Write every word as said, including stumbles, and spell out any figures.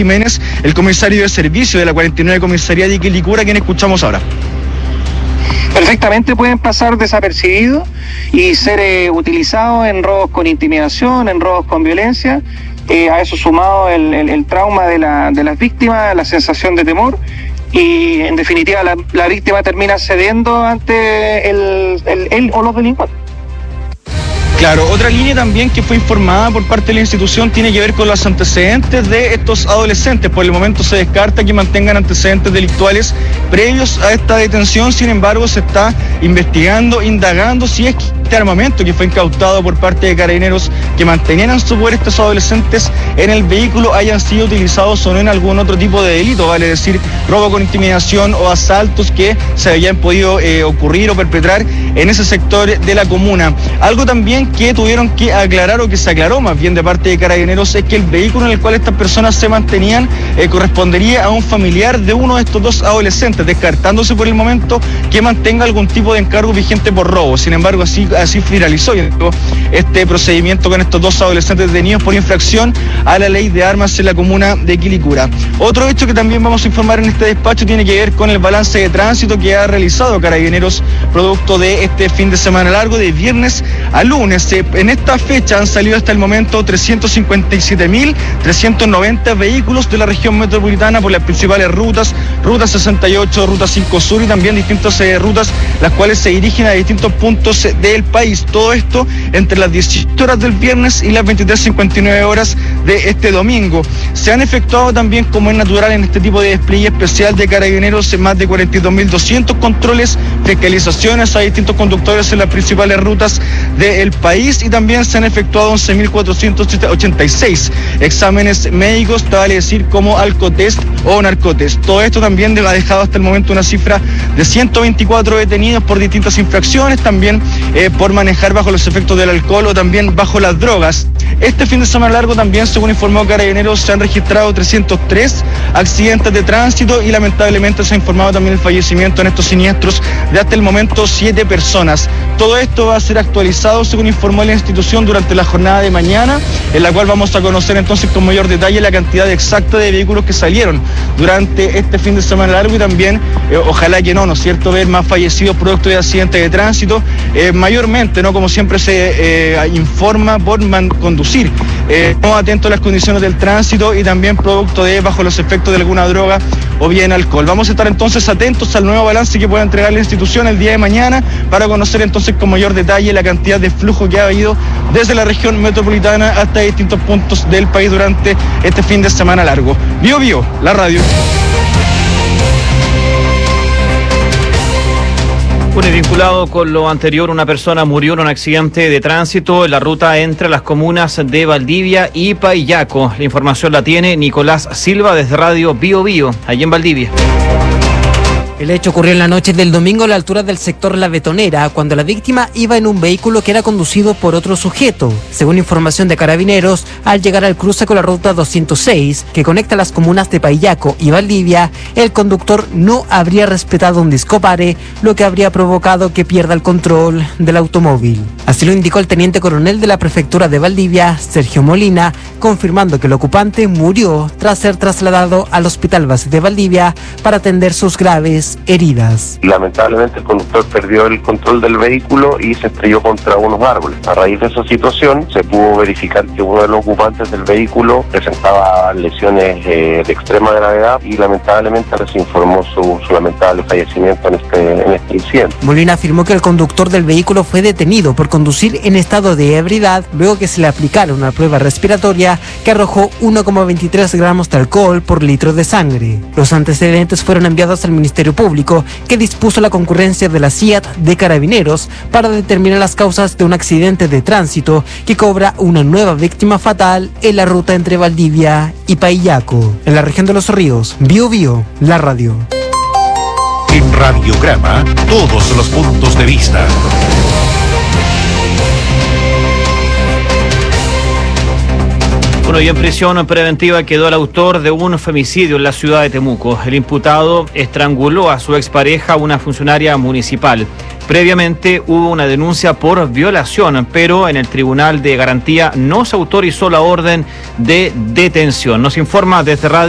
Jiménez, el comisario de servicio de la cuarenta y nueve Comisaría de Quilicura, quien escuchamos ahora. Perfectamente pueden pasar desapercibidos y ser eh, utilizados en robos con intimidación, en robos con violencia. Eh, a eso sumado el, el, el trauma de, la, de las víctimas, la sensación de temor, y en definitiva la, la víctima termina cediendo ante el, el, el o los delincuentes. Claro, otra línea también que fue informada por parte de la institución tiene que ver con los antecedentes de estos adolescentes. Por el momento se descarta que mantengan antecedentes delictuales previos a esta detención. Sin embargo, se está investigando, indagando si es que este armamento que fue incautado por parte de Carabineros que mantenían en su poder estos adolescentes en el vehículo hayan sido utilizados o no en algún otro tipo de delito, vale decir, robo con intimidación o asaltos que se habían podido eh, ocurrir o perpetrar en ese sector de la comuna. Algo también que tuvieron que aclarar, o que se aclaró más bien de parte de Carabineros, es que el vehículo en el cual estas personas se mantenían eh, correspondería a un familiar de uno de estos dos adolescentes, descartándose por el momento que mantenga algún tipo de encargo vigente por robo. Sin embargo, así, así finalizó este procedimiento con estos dos adolescentes detenidos por infracción a la ley de armas en la comuna de Quilicura. Otro hecho que también vamos a informar en este despacho tiene que ver con el balance de tránsito que ha realizado Carabineros producto de este fin de semana largo, de viernes a lunes. En esta fecha han salido hasta el momento trescientos cincuenta y siete mil trescientos noventa vehículos de la región metropolitana por las principales rutas, Ruta sesenta y ocho, Ruta cinco Sur y también distintas eh, rutas, las cuales se dirigen a distintos puntos eh, del país. Todo esto entre las dieciocho horas del viernes y las veintitrés cincuenta y nueve horas de este domingo. Se han efectuado también, como es natural en este tipo de despliegue especial de Carabineros, más de cuarenta y dos mil doscientos controles, fiscalizaciones a distintos conductores en las principales rutas del país, y también se han efectuado once mil cuatrocientos ochenta y seis exámenes médicos, vale decir, como alcotest o narcotest. Todo esto también ha dejado hasta el momento una cifra de ciento veinticuatro detenidos por distintas infracciones, también eh, por manejar bajo los efectos del alcohol o también bajo las drogas. Este fin de semana largo también, según informó Carabineros, se han registrado trescientos tres accidentes de tránsito y lamentablemente se ha informado también el fallecimiento en estos siniestros de hasta el momento siete personas. Todo esto va a ser actualizado, según informó la institución, durante la jornada de mañana, en la cual vamos a conocer entonces con mayor detalle la cantidad exacta de vehículos que salieron durante este fin de semana largo, y también, eh, ojalá que no, ¿no es cierto?, ver más fallecidos producto de accidentes de tránsito, eh, mayormente, ¿no?, como siempre se eh, informa, por man- conducir eh, no atento a las condiciones del tránsito y también producto de bajo los efectos de alguna droga o bien alcohol. Vamos a estar entonces atentos al nuevo balance que pueda entregar la institución el día de mañana para conocer entonces con mayor detalle la cantidad de flujo que ha habido desde la región metropolitana hasta distintos puntos del país durante este fin de semana largo. Bio Bio, la radio. Bueno, y vinculado con lo anterior, una persona murió en un accidente de tránsito en la ruta entre las comunas de Valdivia y Paillaco. La información la tiene Nicolás Silva desde Radio Bio Bio, allí en Valdivia. El hecho ocurrió en la noche del domingo a la altura del sector La Betonera, cuando la víctima iba en un vehículo que era conducido por otro sujeto. Según información de Carabineros, al llegar al cruce con la ruta doscientos seis, que conecta las comunas de Paillaco y Valdivia, el conductor no habría respetado un discopare, lo que habría provocado que pierda el control del automóvil. Así lo indicó el teniente coronel de la prefectura de Valdivia, Sergio Molina, confirmando que el ocupante murió tras ser trasladado al Hospital Base de Valdivia para atender sus graves heridas. Lamentablemente el conductor perdió el control del vehículo y se estrelló contra unos árboles. A raíz de esa situación se pudo verificar que uno de los ocupantes del vehículo presentaba lesiones eh, de extrema gravedad y lamentablemente se informó su, su lamentable fallecimiento en este, en este incidente. Molina afirmó que el conductor del vehículo fue detenido por conducir en estado de ebriedad luego que se le aplicara una prueba respiratoria que arrojó uno coma veintitrés gramos de alcohol por litro de sangre. Los antecedentes fueron enviados al Ministerio Público, que dispuso la concurrencia de la C I A T de Carabineros para determinar las causas de un accidente de tránsito que cobra una nueva víctima fatal en la ruta entre Valdivia y Paillaco. En la región de Los Ríos, Bio Bio, la radio. En Radiograma, todos los puntos de vista. Bueno, y en prisión preventiva quedó el autor de un femicidio en la ciudad de Temuco. El imputado estranguló a su expareja, una funcionaria municipal. Previamente hubo una denuncia por violación, pero en el Tribunal de Garantía no se autorizó la orden de detención. Nos informa desde Radio